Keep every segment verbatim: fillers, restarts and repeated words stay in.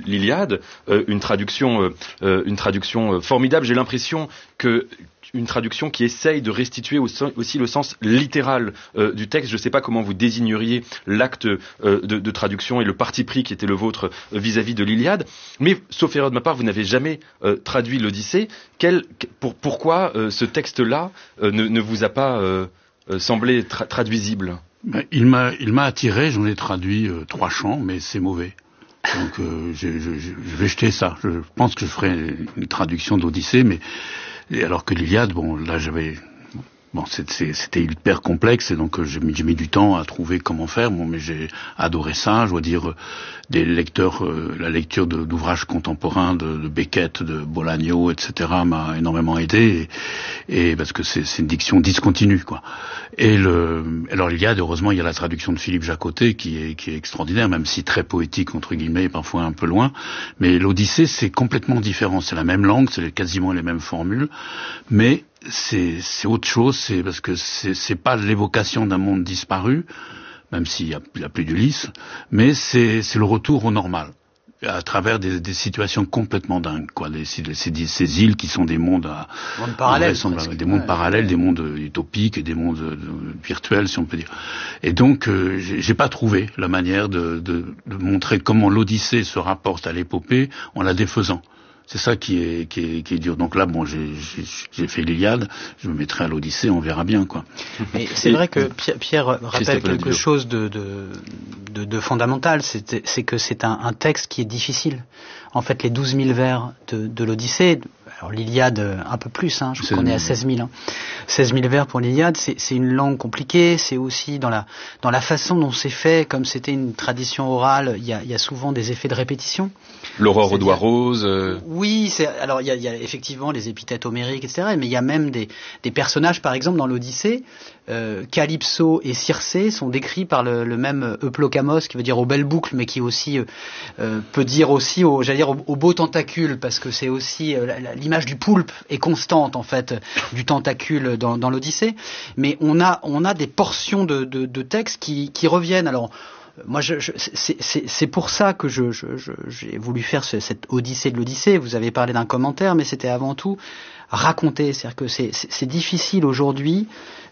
l'Iliade, euh, une traduction, euh, une traduction formidable. J'ai l'impression que une traduction qui essaye de restituer aussi le sens littéral euh, du texte. Je ne sais pas comment vous désigneriez l'acte euh, de, de traduction et le parti pris qui était le vôtre euh, vis-à-vis de l'Iliade. Mais, sauf erreur de ma part, vous n'avez jamais euh, traduit l'Odyssée. Quel, pour, pourquoi euh, ce texte-là euh, ne, ne vous a pas euh, euh, semblé tra- traduisible ? Ben, il m'a, il m'a attiré. J'en ai traduit euh, trois chants, mais c'est mauvais. Donc, euh, je, je, je vais jeter ça. Je pense que je ferai une traduction d'Odyssée, mais et alors que l'Iliade, bon, là, j'avais, bon, c'était, c'était hyper complexe, et donc j'ai mis, j'ai mis du temps à trouver comment faire. Bon, mais j'ai adoré ça. Je dois dire, des lecteurs, euh, la lecture de, d'ouvrages contemporains de, de Beckett, de Bolaño, et cetera, m'a énormément aidé, et, et parce que c'est, c'est une diction discontinue, quoi. Et le, alors l'Iliade, heureusement, il y a la traduction de Philippe Jacotet qui est, qui est extraordinaire, même si très poétique entre guillemets, parfois un peu loin. Mais l'Odyssée, c'est complètement différent. C'est la même langue, c'est quasiment les mêmes formules, mais c'est, c'est autre chose. C'est parce que c'est, c'est pas l'évocation d'un monde disparu, même s'il y a, il y a plus d'Ulysse, mais c'est, c'est le retour au normal, à travers des, des situations complètement dingues, quoi. Les, ces, ces îles qui sont des mondes, à, monde parallèles, des mondes ouais, parallèles, ouais. des mondes utopiques et des mondes euh, virtuels, si on peut dire. Et donc, euh, j'ai, j'ai pas trouvé la manière de, de, de montrer comment l'Odyssée se rapporte à l'épopée en la défaisant. C'est ça qui est, qui est, qui est dur. Donc là, bon, j'ai, j'ai, j'ai fait l'Iliade, je me mettrai à l'Odyssée, on verra bien, quoi. Mais c'est vrai que Pierre, Pierre rappelle quelque chose de, de, de, de fondamental, c'est, c'est que c'est un, un texte qui est difficile. En fait, les douze mille vers de, de l'Odyssée, alors l'Iliade un peu plus, hein, je crois qu'on est à seize mille. Hein. seize mille vers pour l'Iliade, c'est, c'est une langue compliquée, c'est aussi dans la, dans la façon dont c'est fait, comme c'était une tradition orale, il y a, il y a souvent des effets de répétition. L'aurore aux doigts roses. Euh... Oui, c'est, alors il y, a, il y a effectivement les épithètes homériques, et cetera. Mais il y a même des, des personnages, par exemple dans l'Odyssée, euh, Calypso et Circé sont décrits par le, le même Euplokamos, qui veut dire aux belles boucles, mais qui aussi euh, peut dire aussi aux, j'allais dire aux, aux beaux tentacules, parce que c'est aussi euh, la, l'image du poulpe est constante en fait du tentacule dans, dans l'Odyssée. Mais on a on a des portions de, de, de textes qui, qui reviennent. Alors moi, je, je, c'est, c'est, c'est pour ça que je, je, je, j'ai voulu faire ce, cette Odyssée de l'Odyssée. Vous avez parlé d'un commentaire, mais c'était avant tout raconter. C'est-à-dire que c'est, c'est, c'est difficile aujourd'hui,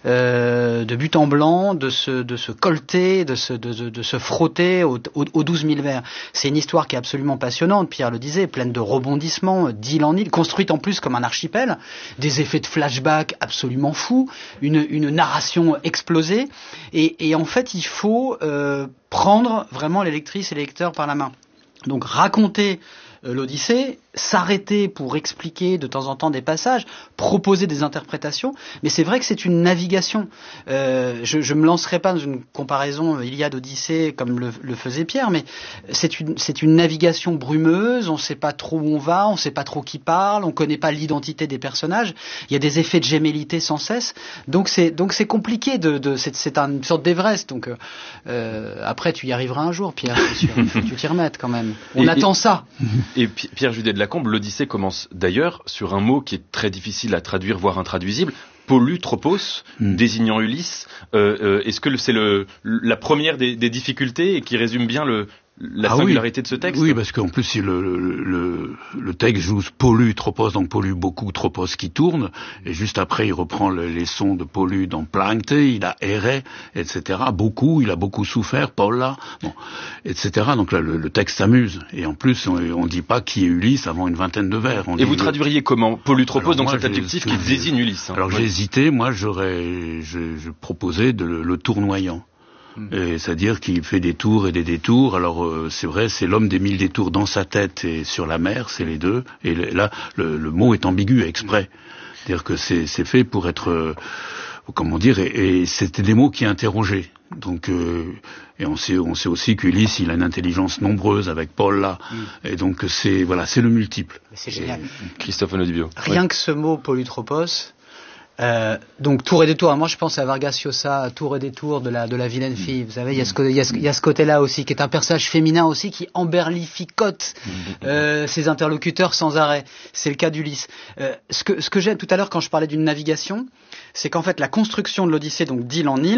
euh, de but en blanc, de se, de se colter, de se, de, de, de se frotter aux, aux, aux douze mille vers. C'est une histoire qui est absolument passionnante, Pierre le disait, pleine de rebondissements, d'île en île, construite en plus comme un archipel, des effets de flashback absolument fous, une, une narration explosée. Et, et en fait, il faut euh, prendre vraiment les lectrices et les lecteurs par la main. Donc raconter euh, l'Odyssée, s'arrêter pour expliquer de temps en temps des passages, proposer des interprétations, mais c'est vrai que c'est une navigation. Euh, je ne me lancerai pas dans une comparaison Iliade-Odyssée comme le, le faisait Pierre, mais c'est une, c'est une navigation brumeuse, on ne sait pas trop où on va, on ne sait pas trop qui parle, on ne connaît pas l'identité des personnages, il y a des effets de gémellité sans cesse, donc c'est, donc c'est compliqué, de, de, c'est, c'est une sorte d'Everest, donc euh, après tu y arriveras un jour, Pierre, c'est sûr, il faut que tu t'y remettes quand même. On et, attend et, ça. Et Pierre Judet de Lacombe, l'Odyssée commence d'ailleurs sur un mot qui est très difficile à traduire, voire intraduisible, polutropos, mm. désignant Ulysse. Euh, euh, est-ce que c'est le, la première des, des difficultés et qui résume bien le, la ah singularité oui. de ce texte? Oui, parce qu'en plus, le, le, le, le texte joue pollu, tropos, donc pollu beaucoup, tropos qui tourne, et juste après, il reprend le, les sons de pollu dans plancte, il a erré, et cetera. Beaucoup, il a beaucoup souffert, Paul là, bon, et cetera. Donc là, le, le texte s'amuse. Et en plus, on ne dit pas qui est Ulysse avant une vingtaine de vers. On et vous le... traduiriez comment? Polutropos, donc cet adjectif qui désigne Ulysse. Hein. Alors oui. j'ai hésité, moi j'aurais, je, je proposais de le, le tournoyant. Et c'est-à-dire qu'il fait des tours et des détours. Alors euh, c'est vrai, c'est l'homme des mille détours dans sa tête et sur la mer, c'est les deux. Et là, le, le mot est ambigu exprès. C'est-à-dire que c'est, c'est fait pour être, euh, comment dire, et, et c'était des mots qui interrogeaient. Donc, euh, et on sait, on sait aussi qu'Ulysse, il a une intelligence nombreuse avec Paul là. Mm. Et donc c'est, voilà, c'est le multiple. Mais c'est génial. Et Christophe Onodibio. Rien ouais. que ce mot polutropos. Euh, donc tour et détour. Moi, je pense à Vargas Llosa, tour et détour de la de la vilaine fille. Vous savez, il y a ce il y a ce, il y a ce côté-là aussi, qui est un personnage féminin aussi qui emberlificote euh, ses interlocuteurs sans arrêt. C'est le cas d'Ulysse. Euh, ce que ce que j'aime tout à l'heure quand je parlais d'une navigation, c'est qu'en fait la construction de l'Odyssée, donc d'île en île,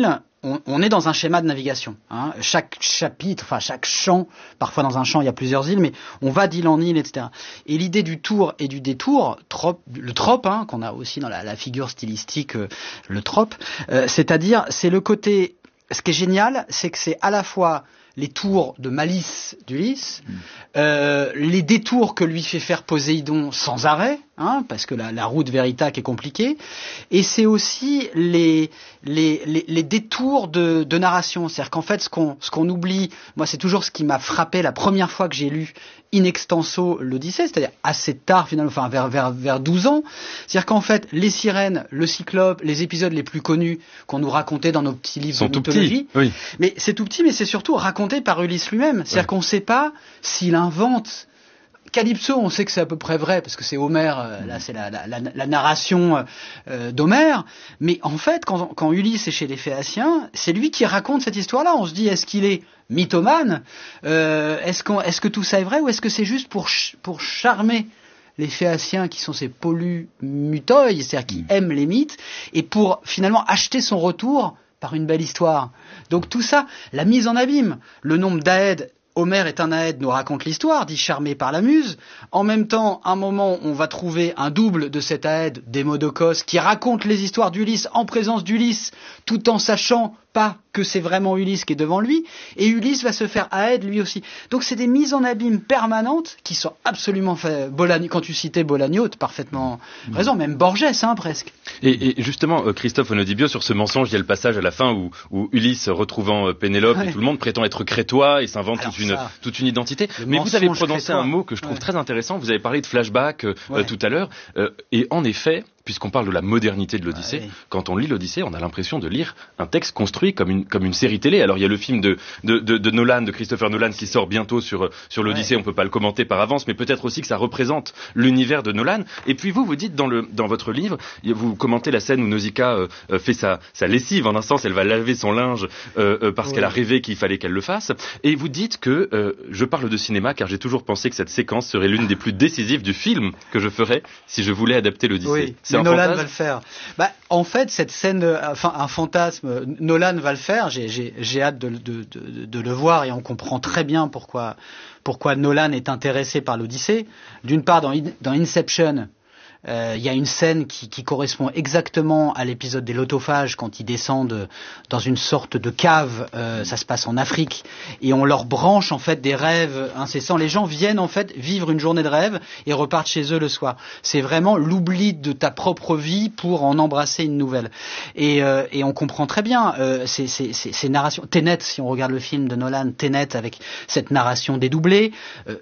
on, on est dans un schéma de navigation. Hein. Chaque chapitre, enfin chaque champ, parfois dans un champ il y a plusieurs îles, mais on va d'île en île, et cetera. Et l'idée du tour et du détour, trope, le trope, hein, qu'on a aussi dans la, la figure stylistique, euh, le trope, euh, c'est-à-dire c'est le côté. Ce qui est génial, c'est que c'est à la fois les tours de malice d'Ulysse, mmh. euh, les détours que lui fait faire Poséidon sans arrêt, hein, parce que la, la route Véritaque est compliquée, et c'est aussi les, les, les, les détours de, de narration. C'est-à-dire qu'en fait, ce qu'on, ce qu'on oublie, moi c'est toujours ce qui m'a frappé la première fois que j'ai lu in extenso l'Odyssée, c'est-à-dire assez tard finalement, enfin vers, vers, vers douze ans, c'est-à-dire qu'en fait, les sirènes, le cyclope, les épisodes les plus connus qu'on nous racontait dans nos petits livres sont de mythologie, oui. mais c'est tout petit, mais c'est surtout raconté par Ulysse lui-même. C'est-à-dire ouais. qu'on ne sait pas s'il invente. Calypso, on sait que c'est à peu près vrai, parce que c'est Homère, euh, là c'est la, la, la, la narration euh, d'Homère, mais en fait, quand, quand Ulysse est chez les Phéaciens, c'est lui qui raconte cette histoire-là. On se dit, est-ce qu'il est mythomane, euh, est-ce, qu'on, est-ce que tout ça est vrai, ou est-ce que c'est juste pour, ch- pour charmer les Phéaciens qui sont ces polus mutoi, c'est-à-dire qui aiment les mythes, et pour finalement acheter son retour par une belle histoire. Donc tout ça, la mise en abîme, le nombre d'Aèdes, Homère est un Aède, nous raconte l'histoire, dit charmé par la muse. En même temps, à un moment, on va trouver un double de cet Aède, Démodocos, qui raconte les histoires d'Ulysse en présence d'Ulysse, tout en sachant pas que c'est vraiment Ulysse qui est devant lui, et Ulysse va se faire Aède lui aussi. Donc c'est des mises en abîme permanentes qui sont absolument fait. Bolagno, quand tu citais Bolagno, tu as parfaitement mmh. raison, même Borges, hein, presque. Et, et justement, Christophe Onodibio, sur ce mensonge, il y a le passage à la fin où, où Ulysse, retrouvant Pénélope ouais. et tout le monde, prétend être crétois et s'invente toute une, toute une identité. Mais vous avez prononcé crétois. un mot que je trouve ouais. très intéressant, vous avez parlé de flashback euh, ouais. tout à l'heure, euh, et en effet, puisqu'on parle de la modernité de l'Odyssée, ouais. quand on lit l'Odyssée, on a l'impression de lire un texte construit comme une, comme une série télé. Alors il y a le film de, de, de, de Nolan, de Christopher Nolan, qui sort bientôt sur, sur l'Odyssée, ouais. on peut pas le commenter par avance, mais peut-être aussi que ça représente l'univers de Nolan. Et puis vous, vous dites dans, le, dans votre livre, vous commentez la scène où Nausicaa euh, fait sa, sa lessive, en un sens, elle va laver son linge euh, parce ouais. qu'elle a rêvé qu'il fallait qu'elle le fasse, et vous dites que, euh, je parle de cinéma car j'ai toujours pensé que cette séquence serait l'une des plus décisives du film que je ferais si je voulais adapter l'Odyssée. Oui. C'est un Nolan fantasme va le faire. Bah, en fait, cette scène, euh, enfin, un fantasme, Nolan va le faire. J'ai, j'ai, j'ai hâte de, de, de, de le voir, et on comprend très bien pourquoi, pourquoi Nolan est intéressé par l'Odyssée. D'une part, dans, dans Inception, il euh, y a une scène qui, qui correspond exactement à l'épisode des lotophages, quand ils descendent dans une sorte de cave, euh, ça se passe en Afrique, et on leur branche en fait des rêves incessants. Les gens viennent en fait vivre une journée de rêve et repartent chez eux le soir. C'est vraiment l'oubli de ta propre vie pour en embrasser une nouvelle. Et, euh, et on comprend très bien euh, ces, ces, ces, ces narrations. Tenet, si on regarde le film de Nolan, Tenet avec cette narration dédoublée. Euh,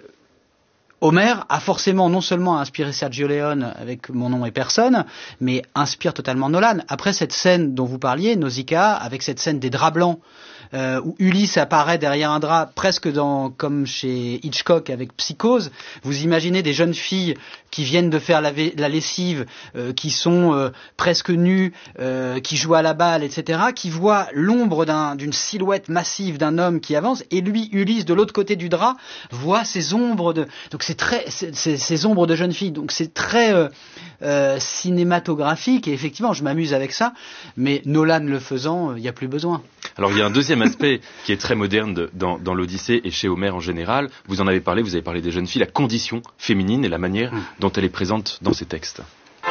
Homère a forcément non seulement inspiré Sergio Leone avec Mon nom et personne, mais inspire totalement Nolan. Après cette scène dont vous parliez, Nausicaa, avec cette scène des draps blancs, euh, où Ulysse apparaît derrière un drap, presque dans, comme chez Hitchcock avec Psychose. Vous imaginez des jeunes filles qui viennent de faire la, la lessive, euh, qui sont euh, presque nues, euh, qui jouent à la balle, et cetera, qui voient l'ombre d'un, d'une silhouette massive d'un homme qui avance, et lui, Ulysse, de l'autre côté du drap, voit ces ombres de... Donc c'est très... C'est, c'est, ces ombres de jeunes filles. Donc c'est très euh, euh, cinématographique, et effectivement, je m'amuse avec ça, mais Nolan le faisant, il euh, n'y a plus besoin. Alors il y a un deuxième aspect qui est très moderne de, dans, dans l'Odyssée et chez Homère en général. Vous en avez parlé, vous avez parlé des jeunes filles, la condition féminine et la manière mmh. dont elle est présente dans ces textes.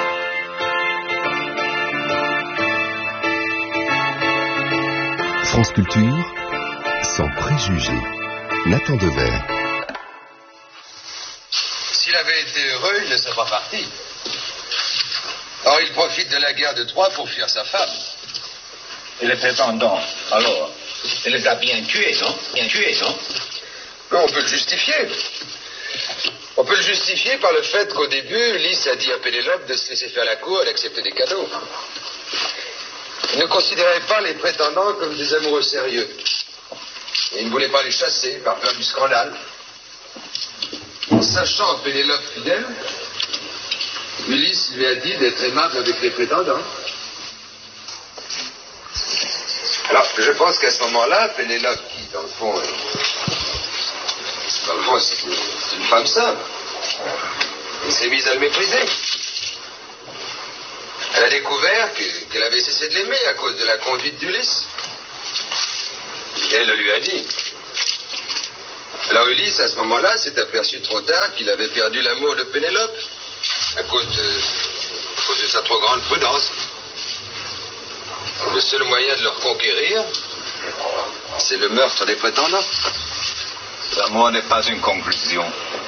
France Culture, sans préjugés. Nathan Devers. S'il avait été heureux, il ne serait pas parti. Or, il profite de la guerre de Troie pour fuir sa femme. Et les prétendants, alors, il les a bien tués, non? Bien tués, non? On peut le justifier. On peut le justifier par le fait qu'au début, Ulysse a dit à Pénélope de se laisser faire la cour et d'accepter des cadeaux. Il ne considérait pas les prétendants comme des amoureux sérieux. Et il ne voulait pas les chasser par peur du scandale. En sachant Pénélope fidèle, Ulysse lui a dit d'être aimable avec les prétendants. Alors, je pense qu'à ce moment-là, Pénélope, qui, dans le fond, est... dans le fond, c'est une, c'est une femme simple, elle s'est mise à le mépriser. Elle a découvert que, qu'elle avait cessé de l'aimer à cause de la conduite d'Ulysse. Et elle le lui a dit. Alors Ulysse, à ce moment-là, s'est aperçu trop tard qu'il avait perdu l'amour de Pénélope à cause de, à cause de sa trop grande prudence. Le seul moyen de le reconquérir, c'est le meurtre des prétendants. L'amour n'est pas une conclusion.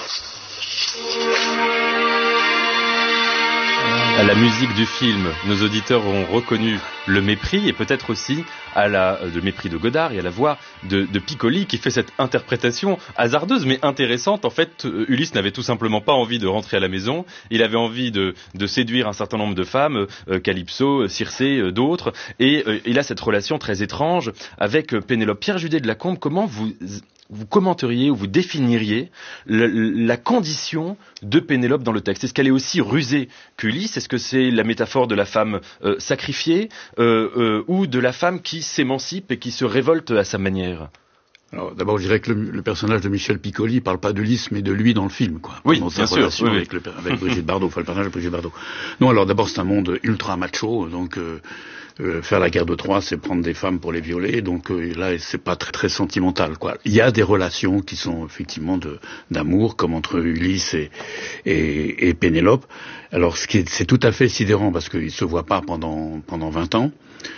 À la musique du film, nos auditeurs ont reconnu le mépris et peut-être aussi à la, le mépris de Godard et à la voix de, de Piccoli qui fait cette interprétation hasardeuse mais intéressante. En fait, Ulysse n'avait tout simplement pas envie de rentrer à la maison. Il avait envie de, de séduire un certain nombre de femmes, euh, Calypso, Circé, euh, d'autres. Et euh, il a cette relation très étrange avec euh, Pénélope. Pierre Judet de Lacombe, comment vous... vous commenteriez ou vous définiriez le, la condition de Pénélope dans le texte? Est-ce qu'elle est aussi rusée qu'Ulysse? Est-ce que c'est la métaphore de la femme euh, sacrifiée euh, euh, ou de la femme qui s'émancipe et qui se révolte à sa manière? Alors, d'abord, je dirais que le, le personnage de Michel Piccoli parle pas d'Ulysse, mais de lui dans le film, quoi. Oui, dans bien sa sûr. relation Oui, avec, oui. le, avec Brigitte Bardot, enfin, le personnage de Brigitte Bardot. Non, alors, d'abord, c'est un monde ultra macho, donc, euh, euh, faire la guerre de Troie, c'est prendre des femmes pour les violer, donc, euh, là, c'est pas très, très sentimental, quoi. Il y a des relations qui sont, effectivement, de, d'amour, comme entre Ulysse et, et, et Pénélope. Alors, ce qui est, c'est tout à fait sidérant, parce qu'ils se voient pas pendant, pendant vingt ans.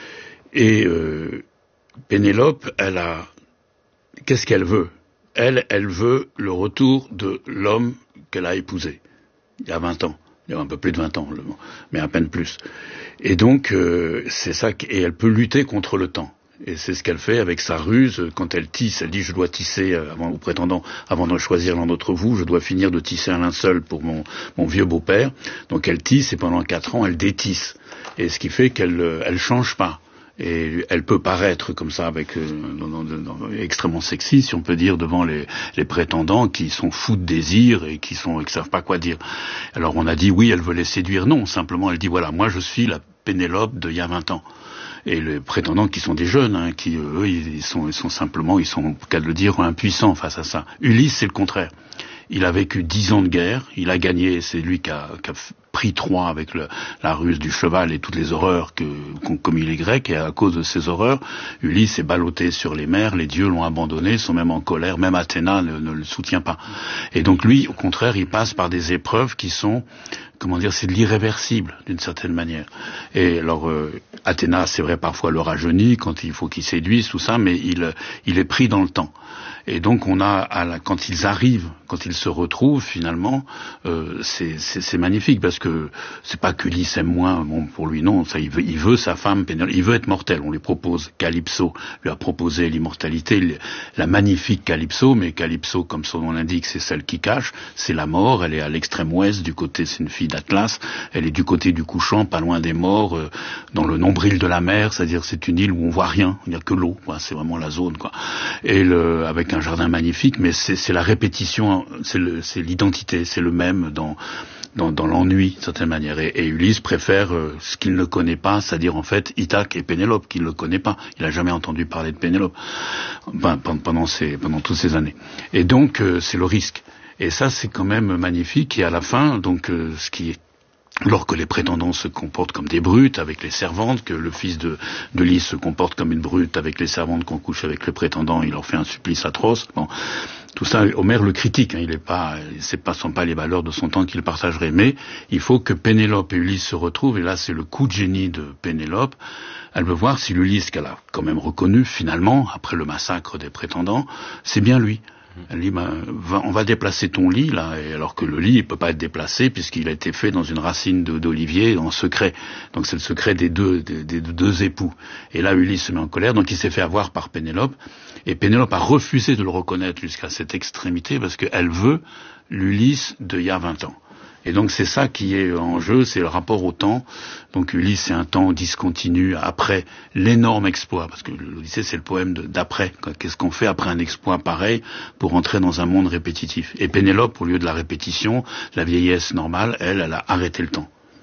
Et, euh, Pénélope, elle a, qu'est-ce qu'elle veut? Elle, elle veut le retour de l'homme qu'elle a épousé il y a vingt ans. Il y a un peu plus de vingt ans, mais à peine plus. Et donc, euh, c'est ça, et elle peut lutter contre le temps. Et c'est ce qu'elle fait avec sa ruse. Quand elle tisse, elle dit « je dois tisser avant, au prétendant, avant de choisir l'un d'entre vous, je dois finir de tisser un linceul pour mon, mon vieux beau-père ». Donc elle tisse, et pendant quatre ans, elle détisse. Et ce qui fait qu'elle elle change pas. Et elle peut paraître comme ça, avec euh, non, non, non, extrêmement sexy, si on peut dire, devant les, les prétendants qui sont fous de désir et qui sont, qui savent pas quoi dire. Alors on a dit oui, elle veut les séduire. Non, simplement elle dit voilà, moi je suis la Pénélope d'il y a vingt ans. Et les prétendants qui sont des jeunes, hein, qui eux, ils sont, ils sont simplement, ils sont, qu'à le dire, impuissants face à ça. Ulysse, c'est le contraire. Il a vécu dix ans de guerre, il a gagné, c'est lui qui a, qui a pris Troie avec le, la ruse du cheval et toutes les horreurs que, qu'ont commis les Grecs, et à cause de ces horreurs, Ulysse est ballotté sur les mers, les dieux l'ont abandonné, sont même en colère, même Athéna ne, ne le soutient pas. Et donc lui, au contraire, il passe par des épreuves qui sont, comment dire, c'est de l'irréversible, d'une certaine manière. Et alors, euh, Athéna, c'est vrai, parfois le rajeunit, quand il faut qu'il séduise, tout ça, mais il, il est pris dans le temps. Et donc on a, à la, quand ils arrivent, quand ils se retrouvent finalement, euh, c'est, c'est, c'est magnifique parce que c'est pas qu'Ulysse aime moins, bon pour lui non, ça il veut, il veut sa femme Pénélope, il veut être mortel. On lui propose Calypso, lui a proposé l'immortalité, la magnifique Calypso, mais Calypso, comme son nom l'indique, c'est celle qui cache, c'est la mort. Elle est à l'extrême ouest, du côté, c'est une fille d'Atlas, elle est du côté du couchant, pas loin des morts, euh, dans le nombril de la mer, c'est-à-dire c'est une île où on voit rien, il n'y a que l'eau, quoi, c'est vraiment la zone, quoi. Et le, avec un jardin magnifique, mais c'est, c'est la répétition, c'est, le, c'est l'identité, c'est le même dans, dans, dans l'ennui, d'une certaine manière. Et, et Ulysse préfère euh, ce qu'il ne connaît pas, c'est-à-dire en fait Ithaque et Pénélope, qu'il ne le connaît pas. Il n'a jamais entendu parler de Pénélope ben, pendant, ces, pendant toutes ces années. Et donc, euh, c'est le risque. Et ça, c'est quand même magnifique. Et à la fin, donc, euh, ce qui est alors que les prétendants se comportent comme des brutes avec les servantes, que le fils de, de Lys se comporte comme une brute avec les servantes, qu'on couche avec les prétendants, il leur fait un supplice atroce. Bon, tout ça, Homère le critique, hein, il est pas, c'est pas, sont pas les valeurs de son temps qu'il partagerait, mais il faut que Pénélope et Ulysse se retrouvent, et là c'est le coup de génie de Pénélope. Elle veut voir si l'Ulysse qu'elle a quand même reconnu finalement, après le massacre des prétendants, c'est bien lui. Elle dit, ben, va, on va déplacer ton lit, là, et alors que le lit, il peut pas être déplacé puisqu'il a été fait dans une racine de, d'olivier en secret. Donc c'est le secret des deux, des, des deux époux. Et là, Ulysse se met en colère, donc il s'est fait avoir par Pénélope. Et Pénélope a refusé de le reconnaître jusqu'à cette extrémité parce qu'elle veut l'Ulysse d'il y a vingt ans. Et donc c'est ça qui est en jeu, c'est le rapport au temps. Donc Ulysse, c'est un temps discontinu après l'énorme exploit, parce que l'Odyssée, c'est le poème de, d'après. Qu'est-ce qu'on fait après un exploit pareil pour entrer dans un monde répétitif? Et Pénélope, au lieu de la répétition, la vieillesse normale, elle, elle a arrêté le temps.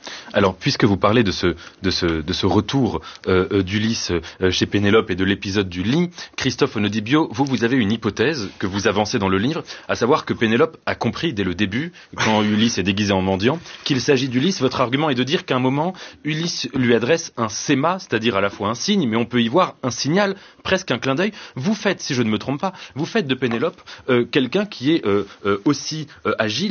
Alors, puisque vous parlez de ce, de ce, de ce retour euh, d'Ulysse euh, chez Pénélope et de l'épisode du lit, Christophe Onodibio, vous, vous avez une hypothèse que vous avancez dans le livre, à savoir que Pénélope a compris dès le début, quand Ulysse est déguisé en mendiant, qu'il s'agit d'Ulysse. Votre argument est de dire qu'à un moment, Ulysse lui adresse un séma, c'est-à-dire à la fois un signe, mais on peut y voir un signal, presque un clin d'œil. Vous faites, si je ne me trompe pas, vous faites de Pénélope euh, quelqu'un qui est euh, euh, aussi euh, agile